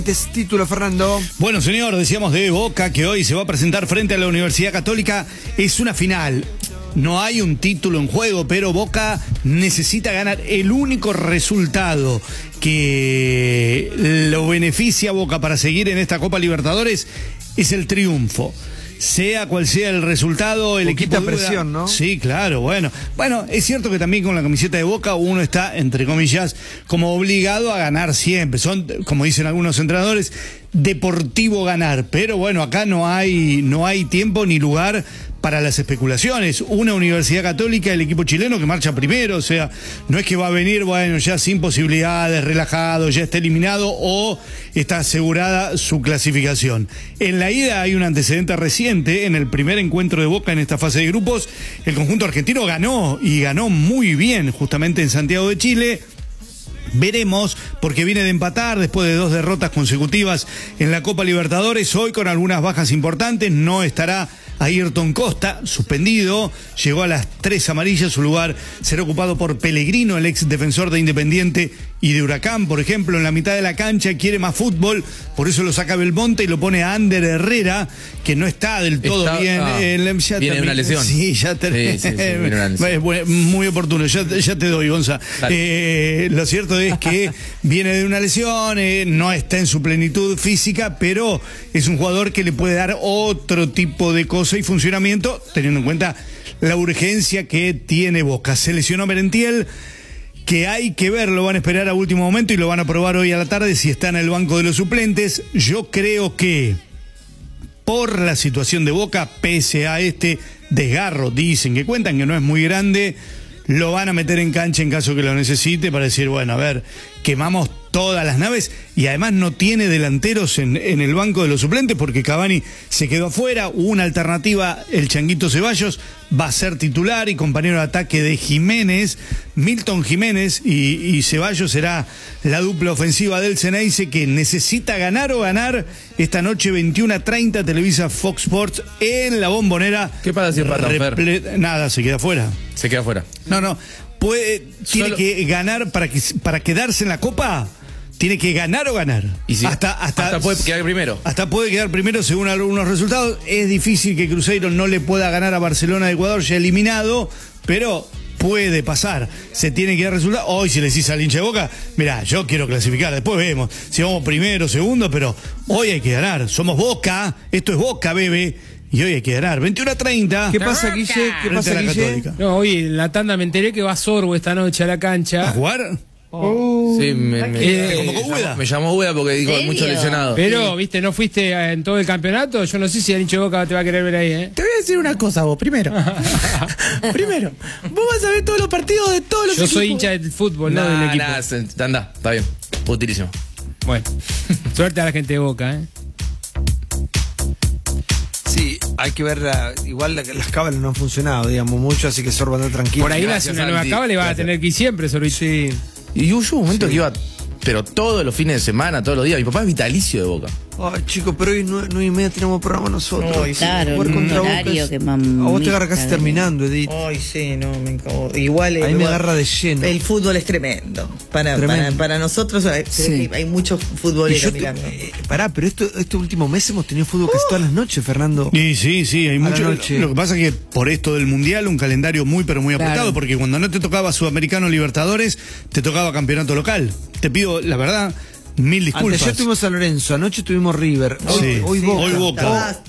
Título, Fernando. Bueno, señor, decíamos de Boca que hoy se va a presentar frente a la Universidad Católica. Es una final. No hay un título en juego, pero Boca necesita ganar. El único resultado que lo beneficia a Boca para seguir en esta Copa Libertadores es el triunfo. Sea cual sea el resultado, el equipo duda. Presión, ¿no? Sí, claro, bueno, es cierto que también con la camiseta de Boca uno está, entre comillas, como obligado a ganar siempre. Son, como dicen algunos entrenadores, deportivo ganar. Pero bueno, acá no hay tiempo ni lugar para las especulaciones. Una Universidad Católica, el equipo chileno que marcha primero, o sea, no es que va a venir, bueno, ya sin posibilidades, relajado, ya está eliminado o está asegurada su clasificación. En la ida hay un antecedente reciente, en el primer encuentro de Boca en esta fase de grupos, el conjunto argentino ganó, y ganó muy bien, justamente en Santiago de Chile. Veremos, porque viene de empatar después de 2 derrotas consecutivas en la Copa Libertadores, hoy con algunas bajas importantes. No estará Ayrton Costa, suspendido, llegó a las 3 amarillas, su lugar será ocupado por Pellegrino, el ex defensor de Independiente y de Huracán, por ejemplo. En la mitad de la cancha quiere más fútbol, por eso lo saca Belmonte y lo pone a Ander Herrera, que no está del todo bien. Viene de una lesión. Sí, ya te... Muy oportuno, ya te doy, Gonza. Lo cierto es que viene de una lesión, no está en su plenitud física, pero es un jugador que le puede dar otro tipo de cosa y funcionamiento, teniendo en cuenta la urgencia que tiene Boca. Se lesionó Merentiel, que hay que ver, lo van a esperar a último momento y lo van a probar hoy a la tarde si está en el banco de los suplentes. Yo creo que por la situación de Boca, pese a este desgarro, dicen que cuentan que no es muy grande, lo van a meter en cancha en caso que lo necesite para decir, bueno, a ver, quemamos todas las naves, y además no tiene delanteros en el banco de los suplentes porque Cavani se quedó afuera. Una alternativa, el Changuito Ceballos va a ser titular y compañero de ataque de Jiménez. Milton Jiménez y Ceballos será la dupla ofensiva del Ceneice, que necesita ganar o ganar esta noche 21:30, televisa Fox Sports en la Bombonera. ¿Qué pasa si empatan, Fer? Nada, se queda afuera. Se queda afuera. No, tiene que ganar para quedarse en la Copa. Tiene que ganar o ganar. ¿Y si hasta puede quedar primero? Hasta puede quedar primero según algunos resultados. Es difícil que Cruzeiro no le pueda ganar a Barcelona de Ecuador, ya eliminado, pero puede pasar. Se tiene que dar resultado. Hoy si le decís al hincha de Boca, mirá, yo quiero clasificar, después vemos si vamos primero, segundo, pero hoy hay que ganar. Somos Boca, esto es Boca, bebé. Y hoy hay que ganar, 21:30. ¿Qué pasa, Guille? ¿Qué pasa, Guille? No, hoy en la tanda me enteré que va Sorbo esta noche a la cancha. ¿A jugar? Sí, me llamó Ueda porque dijo mucho lesionado. Pero, viste, no fuiste en todo el campeonato. Yo no sé si el hincha de Boca te va a querer ver ahí, Te voy a decir una cosa vos, primero. Vos vas a ver todos los partidos de todos los equipos. Yo soy hincha del fútbol, no del equipo. Anda, está bien, utilísimo. Bueno, suerte a la gente de Boca, Sí, hay que ver, igual las cábalas no han funcionado, digamos, mucho, así que Sorbo anda tranquilo. Por ahí nace una nueva cábala y va a tener que ir siempre, Sorbito. Sí. Y hubo un momento que iba, pero todos los fines de semana, todos los días. Mi papá es vitalicio de Boca. Ay, chicos, pero hoy 9:30 tenemos programa nosotros. Ay, claro, un horario que a vos te agarra casi terminando, Edith. Ay, sí, no, me encabó. Igual ahí me agarra de lleno. El fútbol es tremendo. Para nosotros hay mucho futbolero mirando. Pero este último mes hemos tenido fútbol casi todas las noches, Fernando. Sí, hay mucho. Lo que pasa es que por esto del Mundial, un calendario muy apretado, porque cuando no te tocaba Sudamericano Libertadores, te tocaba campeonato local. Te pido, la verdad, mil disculpas. Ayer tuvimos San Lorenzo, anoche tuvimos River. Hoy Boca.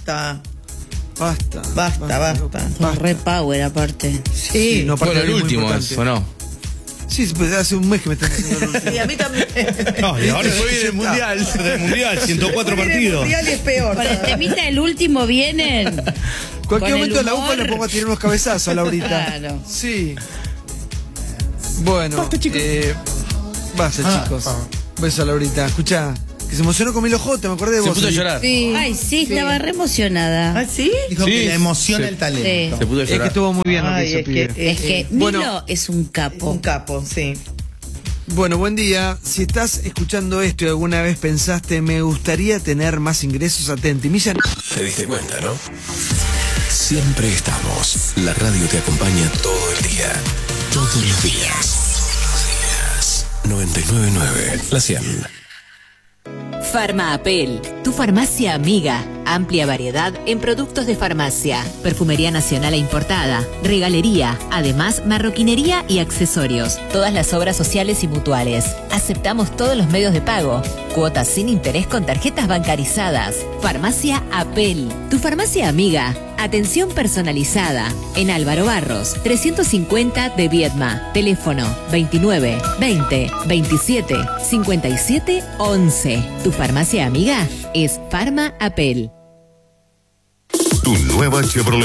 Basta. Re power aparte. Sí. No, bueno, el último eso, ¿no? Sí, hace un mes que me están diciendo el último. Y a mí también. No, y ahora soy del Mundial, 104 partidos. El Mundial es peor. Con el temita del último vienen. Cualquier momento de la UFA le pongo a tirar unos cabezazos a Laurita. Claro. Sí. Bueno, basta, chicos. Beso a Laurita. Escuchá, que se emocionó con Milo J, me acordé de vos. Se puso a llorar. Sí. Ay, sí, estaba re emocionada. ¿Ah, sí? Dijo que le emociona el talento. Se puso a llorar. Es que estuvo muy bien lo que Ay, hizo, es pibe. Es que Milo es un capo. Un capo, sí. Bueno, buen día. Si estás escuchando esto y alguna vez pensaste, me gustaría tener más ingresos, atenti. Milla. Te diste cuenta, ¿no? Siempre estamos. La radio te acompaña todo el día. Todos los días. 99.9, La 100. Farma Apel, tu farmacia amiga. Amplia variedad en productos de farmacia, perfumería nacional e importada, regalería, además marroquinería y accesorios. Todas las obras sociales y mutuales. Aceptamos todos los medios de pago. Cuotas sin interés con tarjetas bancarizadas. Farmacia Apel, tu farmacia amiga. Atención personalizada. En Álvaro Barros, 350 de Viedma. Teléfono 29 20 27 57 11. Tu farmacia amiga es Farma Apel. Tu nueva Chevrolet